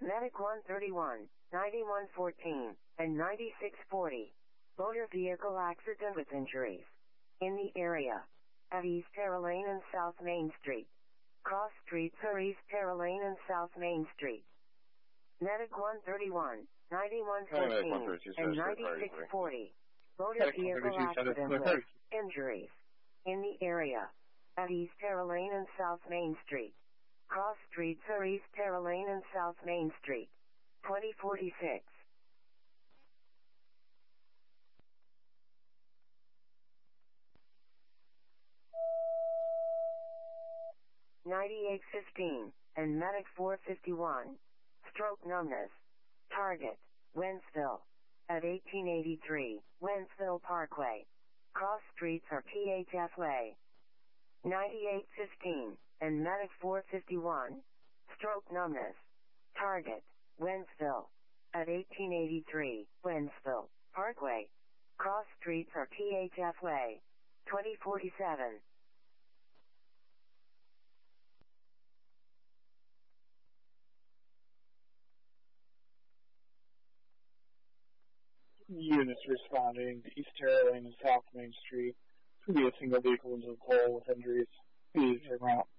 Medic 131, 9114, and 9640. Motor vehicle accident with injuries. In the area. At East Terra Lane and South Main Street. Cross streets are East Terra Lane and South Main Street. Medic 131, 9114, and 9640. Motor vehicle accident with injuries. In the area. At East Terra Lane and South Main Street. Cross streets are East Terra Lane and South Main Street. 2046. (9815) and Medic 451. Stroke numbness. Target, Wentzville. At 1883, Wentzville Parkway. Cross streets are PHF Way. 9815, and Medic 451. Stroke numbness. Target, Wentzville. At 1883, Wentzville Parkway. Cross streets are PHF Way. 2047. Units responding to East Terra Lane and South Main Street. Could be a single vehicle into the pole with injuries. Please turn out.